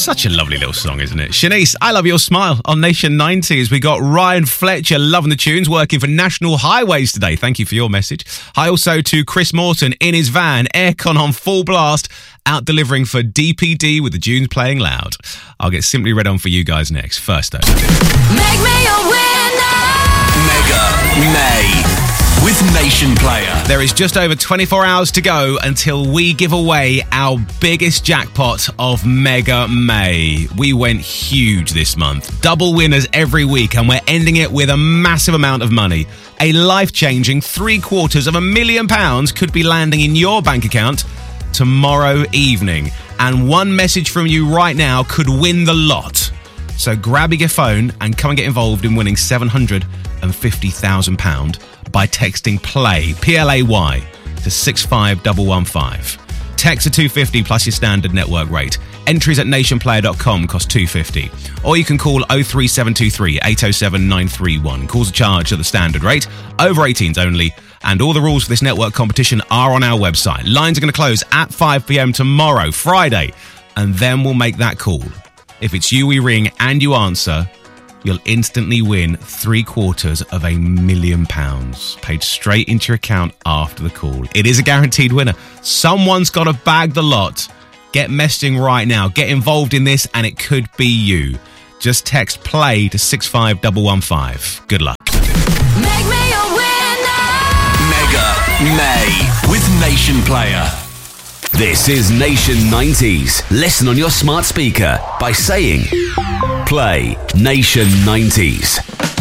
Such a lovely little song, isn't it? Shanice, I Love Your Smile on Nation 90s. We got Ryan Fletcher loving the tunes, working for National Highways today. Thank you for your message. Hi also to Chris Morton in his van, aircon on full blast, out delivering for DPD with the tunes playing loud. I'll get Simply Red on for you guys next. First though. Make me a winner! Mega May with Nation Player. There is just over 24 hours to go until we give away our biggest jackpot of Mega May. We went huge this month. Double winners every week, and we're ending it with a massive amount of money. A life-changing £750,000 could be landing in your bank account tomorrow evening. And one message from you right now could win the lot. So grab your phone and come and get involved in winning £750,000 by texting PLAY, P-L-A-Y, to 65115. Text to 250 plus your standard network rate. Entries at nationplayer.com cost $2.50. Or you can call 03723 807 931. Calls are charged at the standard rate. Over 18s only. And all the rules for this network competition are on our website. Lines are going to close at 5 p.m. tomorrow, Friday. And then we'll make that call. If it's you we ring and you answer, you'll instantly win £750,000 paid straight into your account after the call. It is a guaranteed winner. Someone's got to bag the lot. Get messaging right now. Get involved in this and it could be you. Just text PLAY to 65115. Good luck. Make me a winner! Mega May with Nation Player. This is Nation 90s. Listen on your smart speaker by saying Play Nation 90s.